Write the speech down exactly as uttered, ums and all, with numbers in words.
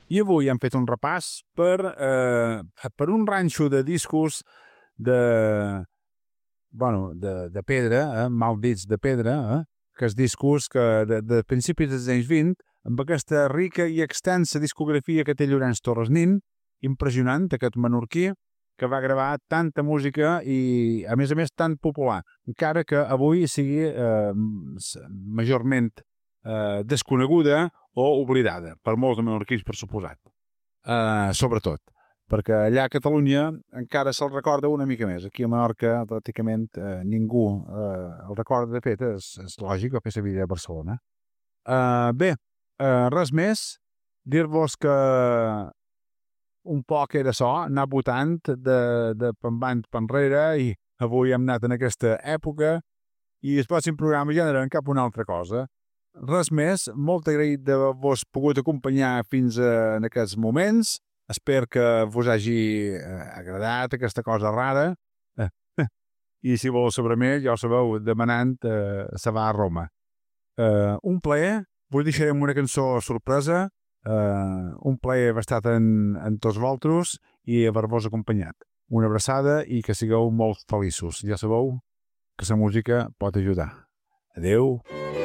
I avui hem fet un repàs per, eh, per un ranxo de discos de, bueno, de, de pedra, eh, mal dits de pedra, eh, que és discos que de, de principis dels anys vint, amb aquesta rica i extensa discografia que té Llorenç Torres Nin, impressionant, aquest menorquí, que va gravar tanta música i, a més a més, tan popular, encara que avui sigui eh, majorment eh, desconeguda o oblidada, per molts de menorquins, per suposat. Uh, sobretot, perquè allà a Catalunya encara se'l recorda una mica més. Aquí a Menorca, pràcticament, eh, ningú eh, el recorda. De fet, és, és lògic, va fer la vida a Barcelona. Uh, bé, uh, res més. Dir-vos que un poc era so, anar votant de, de pembant penrere, i avui hem anat en aquesta època, i el pròxim programa ja anarem cap a una altra cosa. Res més, molt agraït d'haver-vos pogut acompanyar fins a, en aquests moments. Espero que vos hagi eh, agradat aquesta cosa rara. Eh, eh. I si voleu saber més, ja ho sabeu, demanant eh, se va a Roma. Eh, un plaer, vos deixarem una cançó sorpresa. Eh, un plaer haver estat en, en tots vosaltres i haver-vos acompanyat. Una abraçada i que sigueu molt feliços. Ja sabeu que la música pot ajudar. Adeu.